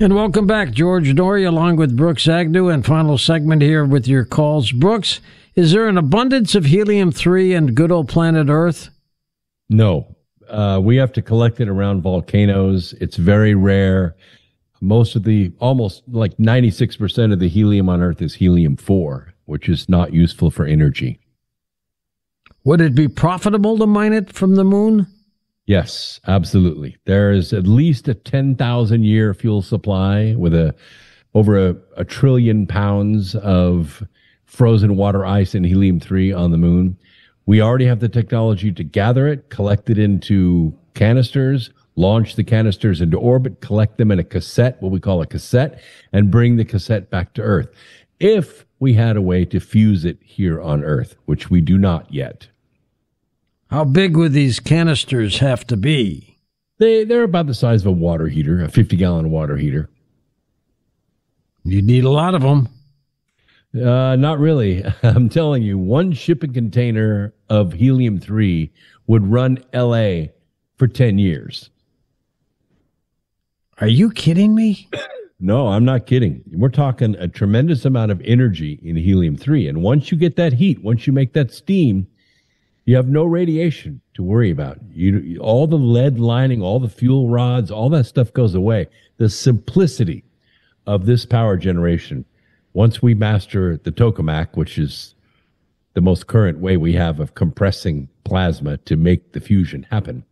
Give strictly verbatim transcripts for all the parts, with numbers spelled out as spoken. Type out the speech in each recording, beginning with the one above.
And welcome back, George Noory, along with Brooks Agnew, and final segment here with your calls. Brooks, is there an abundance of helium three and good old planet Earth? No. Uh, we have to collect it around volcanoes. It's very rare. Most of the, almost like ninety-six percent of the helium on Earth is helium four, which is not useful for energy. Would it be profitable to mine it from the moon? Yes, absolutely. There is at least a ten thousand year fuel supply with a over a, a trillion pounds of frozen water ice and helium three on the moon. We already have the technology to gather it, collect it into canisters, launch the canisters into orbit, collect them in a cassette, what we call a cassette, and bring the cassette back to Earth. If we had a way to fuse it here on Earth, which we do not yet. How big would these canisters have to be? They, they're about the size of a water heater, a fifty-gallon water heater. You need a lot of them. Uh, not really. I'm telling you, one shipping container of helium three would run L A for ten years. Are you kidding me? No, I'm not kidding. We're talking a tremendous amount of energy in helium three. And once you get that heat, once you make that steam, you have no radiation to worry about. You, all the lead lining, all the fuel rods, all that stuff goes away. The simplicity of this power generation, once we master the tokamak, which is the most current way we have of compressing plasma to make the fusion happen.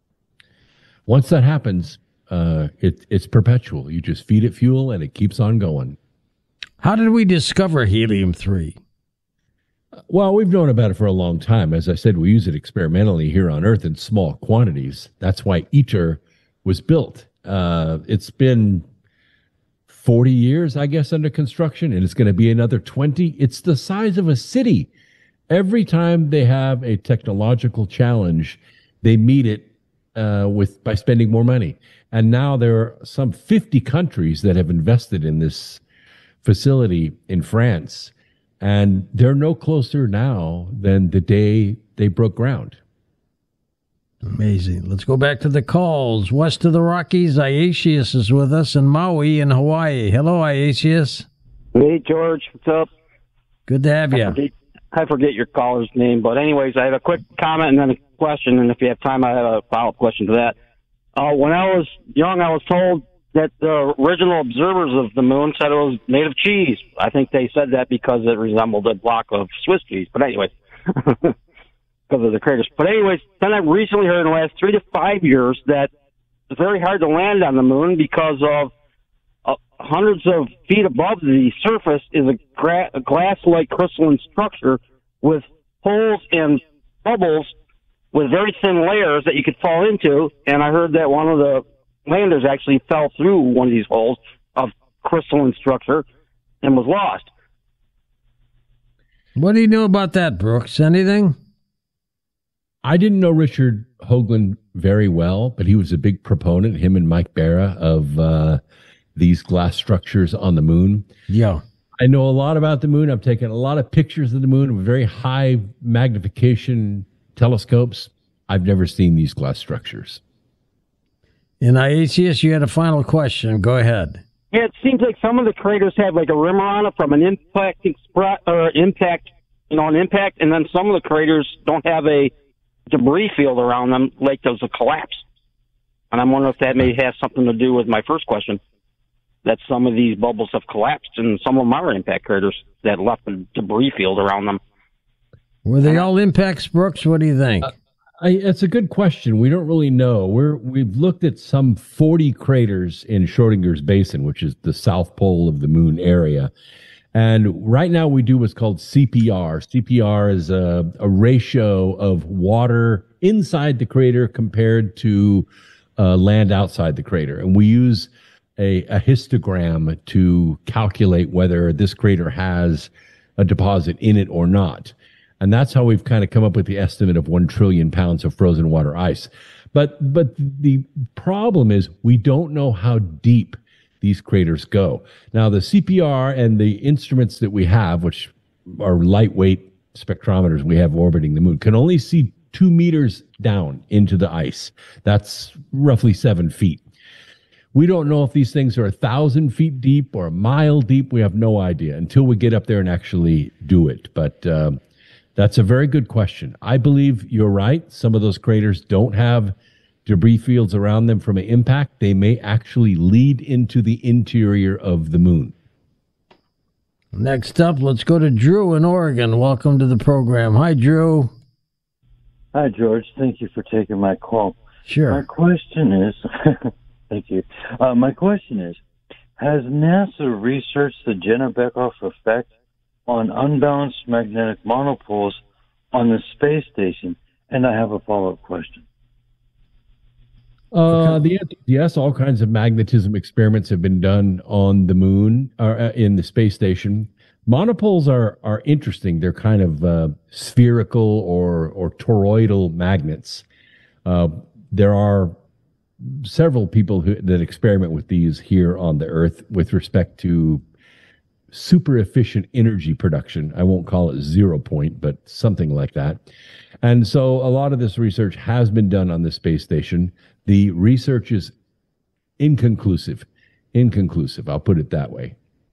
Once that happens, uh, it, it's perpetual. You just feed it fuel and it keeps on going. How did we discover helium three? Well, we've known about it for a long time. As I said, we use it experimentally here on Earth in small quantities. That's why ITER was built. Uh, it's been forty years, I guess, under construction, and it's going to be another twenty. It's the size of a city. Every time they have a technological challenge, they meet it uh, with by spending more money. And now there are some fifty countries that have invested in this facility in France. And they're no closer now than the day they broke ground. Amazing. Let's go back to the calls. West of the Rockies, Iasius is with us in Maui in Hawaii. Hello, Iasius. Hey, George. What's up? Good to have you. I forget, I forget your caller's name, but anyways, I have a quick comment and then a question, and if you have time, I have a follow-up question to that. Uh, when I was young, I was told that the original observers of the moon said it was made of cheese. I think they said that because it resembled a block of Swiss cheese. But anyways, because of the craters. But anyways, then I recently heard in the last three to five years that it's very hard to land on the moon because of uh, hundreds of feet above the surface is a, gra- a glass-like crystalline structure with holes and bubbles with very thin layers that you could fall into. And I heard that one of the landers actually fell through one of these holes of crystalline structure and was lost. What do you know about that, Brooks? Anything? I didn't know Richard Hoagland very well, but he was a big proponent, him and Mike Barra, of uh, these glass structures on the moon. Yeah. I know a lot about the moon. I've taken a lot of pictures of the moon with very high magnification telescopes. I've never seen these glass structures. In Iasius, you had a final question. Go ahead. Yeah, it seems like some of the craters have like a rimmer on it from an impact, expre- or impact, you know, an impact, and then some of the craters don't have a debris field around them, like there's a collapse. And I'm wondering if that may have something to do with my first question, that some of these bubbles have collapsed, and some of them are impact craters that left a debris field around them. Were they all impacts, Brooks? What do you think? Uh, I, it's a good question. We don't really know. We're, we've looked at some forty craters in Schrodinger's Basin, which is the south pole of the moon area. And right now we do what's called C P R. C P R is a, a ratio of water inside the crater compared to uh, land outside the crater. And we use a, a histogram to calculate whether this crater has a deposit in it or not. And that's how we've kind of come up with the estimate of one trillion pounds of frozen water ice. But but the problem is we don't know how deep these craters go. Now, the C P R and the instruments that we have, which are lightweight spectrometers we have orbiting the moon, can only see two meters down into the ice. That's roughly seven feet. We don't know if these things are a thousand feet deep or a mile deep. We have no idea until we get up there and actually do it. But um, that's a very good question. I believe you're right. Some of those craters don't have debris fields around them from an impact. They may actually lead into the interior of the moon. Next up, let's go to Drew in Oregon. Welcome to the program. Hi, Drew. Hi, George. Thank you for taking my call. Sure. My question is, thank you. Uh, my question is, has NASA researched the Jenner-Bekoff effect on unbalanced magnetic monopoles on the space station? And I have a follow-up question. Uh, the answer, yes, all kinds of magnetism experiments have been done on the moon or uh, in the space station. Monopoles are are interesting. They're kind of uh, spherical or or toroidal magnets. Uh, there are several people who that experiment with these here on the Earth with respect to super efficient energy production. I won't call it zero point, but something like that. And so a lot of this research has been done on the space station. The research is inconclusive. Inconclusive, I'll put it that way.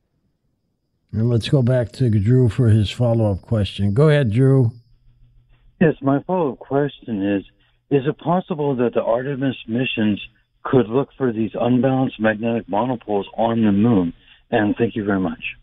And let's go back to Drew for his follow-up question. Go ahead, Drew. Yes, my follow-up question is, is it possible that the Artemis missions could look for these unbalanced magnetic monopoles on the moon? And thank you very much.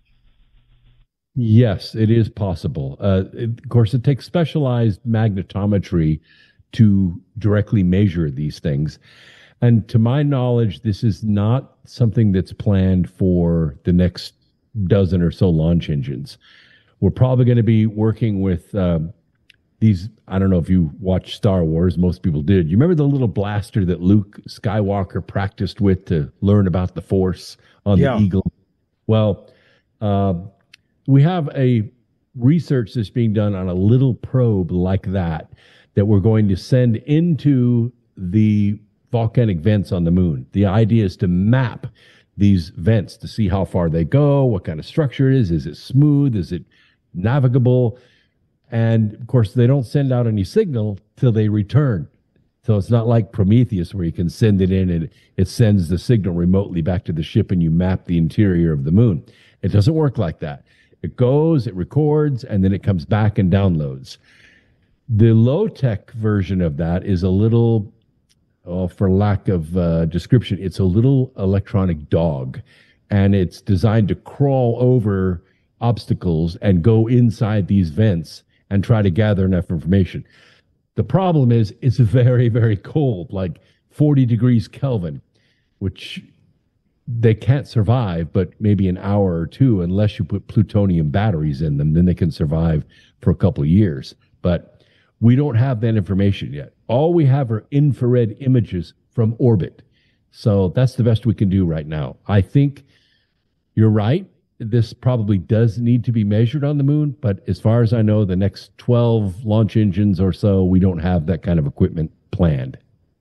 Yes, it is possible. Uh, it, of course, it takes specialized magnetometry to directly measure these things. And to my knowledge, this is not something that's planned for the next dozen or so launch engines. We're probably going to be working with uh, these. I don't know if you watched Star Wars. Most people did. You remember the little blaster that Luke Skywalker practiced with to learn about the Force on Yeah. the Eagle? Well, uh, we have a research that's being done on a little probe like that, that we're going to send into the volcanic vents on the moon. The idea is to map these vents to see how far they go, what kind of structure it is. Is it smooth? Is it navigable? And of course, they don't send out any signal till they return. So it's not like Prometheus where you can send it in and it sends the signal remotely back to the ship and you map the interior of the moon. It doesn't work like that. It goes, it records, and then it comes back and downloads. The low-tech version of that is a little, oh, for lack of uh, description, it's a little electronic dog, and it's designed to crawl over obstacles and go inside these vents and try to gather enough information. The problem is it's very, very cold, like forty degrees Kelvin, which they can't survive, but maybe an hour or two, unless you put plutonium batteries in them, then they can survive for a couple of years. But we don't have that information yet. All we have are infrared images from orbit. So that's the best we can do right now. I think you're right. This probably does need to be measured on the moon, but as far as I know, the next twelve launch engines or so, we don't have that kind of equipment planned.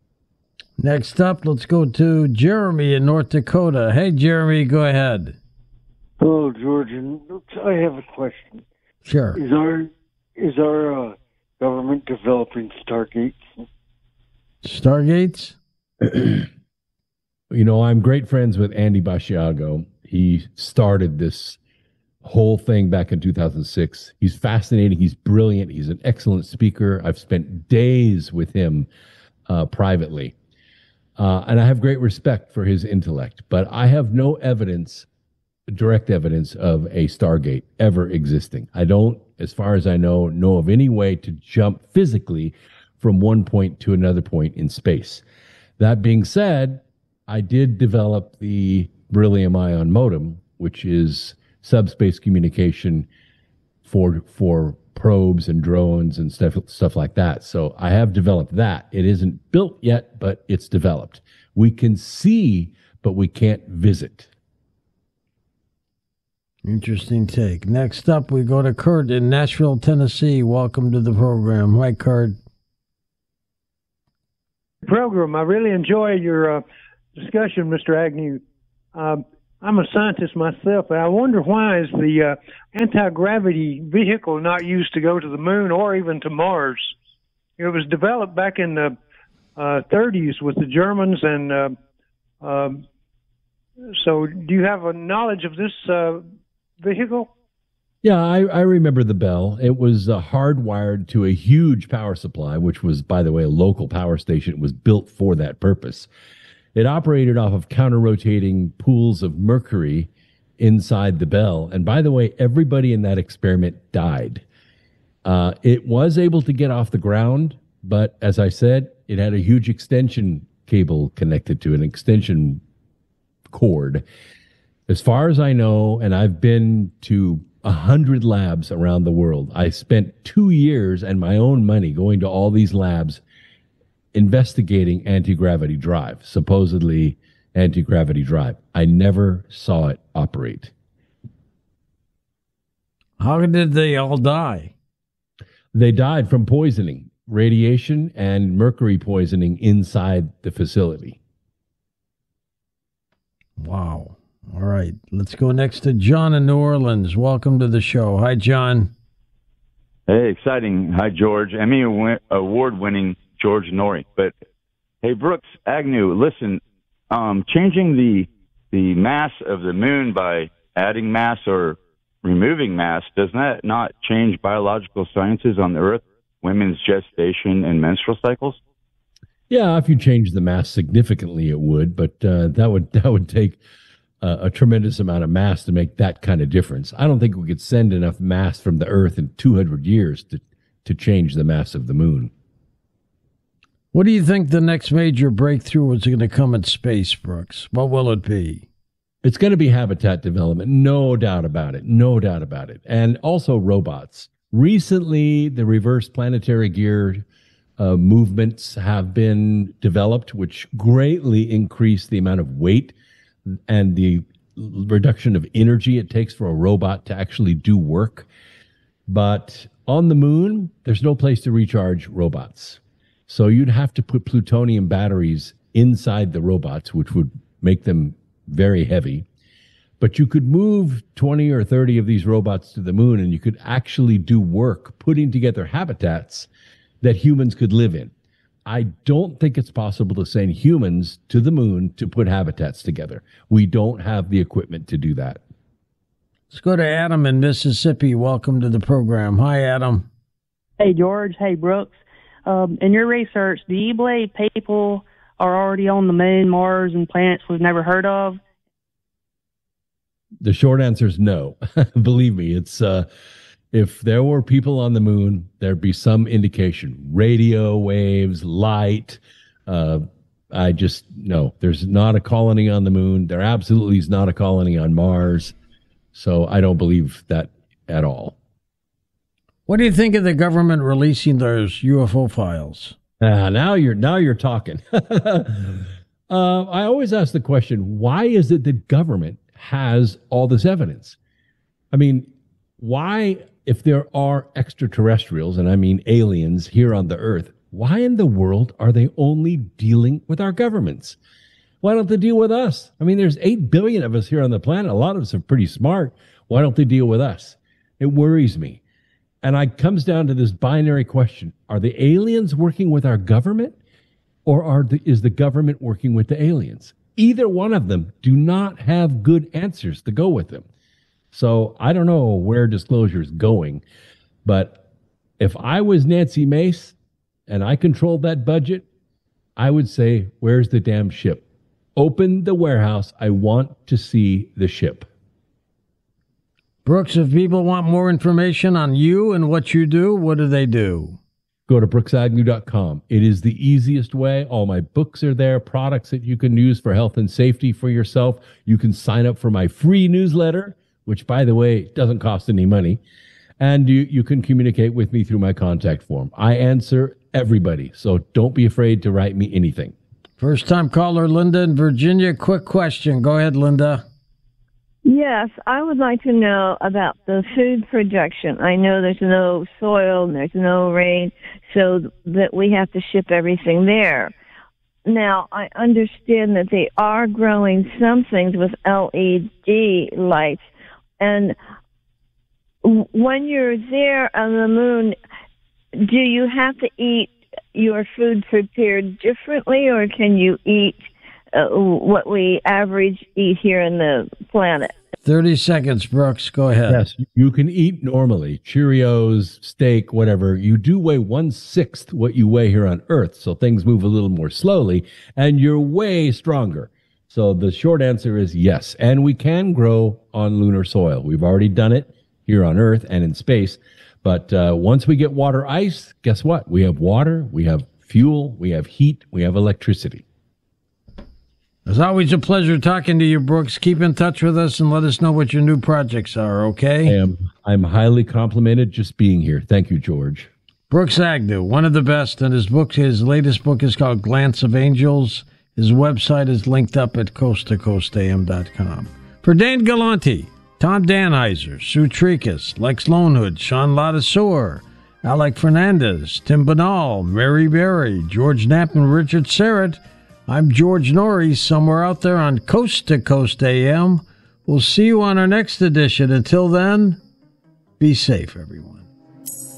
Next up, let's go to Jeremy in North Dakota. Hey, Jeremy, go ahead. Hello, George. And I have a question. Sure. Is our is our uh, government developing Stargates? Stargates? You know, I'm great friends with Andy Basiago. He started this whole thing back in two thousand six. He's fascinating. He's brilliant. He's an excellent speaker. I've spent days with him uh, privately. Uh, and I have great respect for his intellect, but I have no evidence, direct evidence of a Stargate ever existing. I don't, as far as I know, know of any way to jump physically from one point to another point in space. That being said, I did develop the beryllium ion modem, which is subspace communication for for probes and drones and stuff stuff like that. So I have developed that. It isn't built yet, but it's developed. We can see, but we can't visit. Interesting take. Next up, we go to Kurt in Nashville, Tennessee. Welcome to the program. Hi, Kurt. Program. I really enjoy your uh, discussion, Mister Agnew. Um, I'm a scientist myself, and I wonder why is the uh, anti-gravity vehicle not used to go to the moon or even to Mars? It was developed back in the uh, thirties with the Germans and uh, um, So, do you have a knowledge of this uh, vehicle? Yeah, I, I remember the Bell. It was uh, hardwired to a huge power supply, which was, by the way, a local power station. It was built for that purpose. It operated off of counter-rotating pools of mercury inside the Bell. And by the way, everybody in that experiment died. Uh, it was able to get off the ground, but as I said, it had a huge extension cable connected to an extension cord. As far as I know, and I've been to a hundred labs around the world. I spent two years and my own money going to all these labs investigating anti-gravity drive, supposedly anti-gravity drive. I never saw it operate. How did they all die? They died from poisoning, radiation and mercury poisoning inside the facility. Wow. All right. Let's go next to John in New Orleans. Welcome to the show. Hi, John. Hey, exciting. Hi, George. Emmy award-winning George Norrie. But, hey, Brooks Agnew, listen, um, changing the the mass of the moon by adding mass or removing mass, does that not change biological sciences on the Earth, women's gestation and menstrual cycles? Yeah, if you change the mass significantly, it would, but uh, that would that would take uh, a tremendous amount of mass to make that kind of difference. I don't think we could send enough mass from the Earth in two hundred years to, to change the mass of the moon. What do you think the next major breakthrough is going to come in space, Brooks? What will it be? It's going to be habitat development, no doubt about it, no doubt about it. And also robots. Recently, the reverse planetary gear uh, movements have been developed, which greatly increase the amount of weight and the reduction of energy it takes for a robot to actually do work. But on the moon, there's no place to recharge robots. So you'd have to put plutonium batteries inside the robots, which would make them very heavy. But you could move twenty or thirty of these robots to the moon, and you could actually do work putting together habitats that humans could live in. I don't think it's possible to send humans to the moon to put habitats together. We don't have the equipment to do that. Let's go to Adam in Mississippi. Welcome to the program. Hi, Adam. Hey, George. Hey, Brooks. Um, in your research, do you believe people are already on the moon, Mars, and planets we've never heard of? The short answer is no. Believe me, it's uh, if there were people on the moon, there'd be some indication. Radio waves, light. Uh, I just, no, there's not a colony on the moon. There absolutely is not a colony on Mars. So I don't believe that at all. What do you think of the government releasing those U F O files? Uh, now you're now you're talking. uh, I always ask the question, why is it that government has all this evidence? I mean, why, if there are extraterrestrials, and I mean aliens here on the Earth, why in the world are they only dealing with our governments? Why don't they deal with us? I mean, there's eight billion of us here on the planet. A lot of us are pretty smart. Why don't they deal with us? It worries me. And it comes down to this binary question. Are the aliens working with our government, or are the, is the government working with the aliens? Either one of them do not have good answers to go with them. So I don't know where disclosure is going, but if I was Nancy Mace and I controlled that budget, I would say, where's the damn ship? Open the warehouse. I want to see the ship. Brooks, if people want more information on you and what you do, what do they do? Go to brooks agnew dot com. It is the easiest way. All my books are there, products that you can use for health and safety for yourself. You can sign up for my free newsletter, which, by the way, doesn't cost any money. And you, you can communicate with me through my contact form. I answer everybody, so don't be afraid to write me anything. First time caller, Linda in Virginia. Quick question. Go ahead, Linda. Yes, I would like to know about the food production. I know there's no soil and there's no rain, so that we have to ship everything there. Now, I understand that they are growing some things with L E D lights, and when you're there on the moon, do you have to eat your food prepared differently, or can you eat uh, what we average eat here in the planet. thirty seconds, Brooks. Go ahead. Yes, you can eat normally. Cheerios, steak, whatever. You do weigh one-sixth what you weigh here on Earth, so things move a little more slowly, and you're way stronger. So the short answer is yes, and we can grow on lunar soil. We've already done it here on Earth and in space, but uh, once we get water ice, guess what? We have water, we have fuel, we have heat, we have electricity. It's always a pleasure talking to you, Brooks. Keep in touch with us and let us know what your new projects are, okay? I am, I'm highly complimented just being here. Thank you, George. Brooks Agnew, one of the best, and his book, his latest book is called Glance of Angels. His website is linked up at coast to coast a m dot com. For Dane Galante, Tom Danheiser, Sue Tricas, Lex Lonehood, Sean Ladaseur, Alec Fernandez, Tim Banal, Mary Berry, George Knapp, and Richard Serrett, I'm George Norrie, somewhere out there on Coast to Coast A M. We'll see you on our next edition. Until then, be safe, everyone.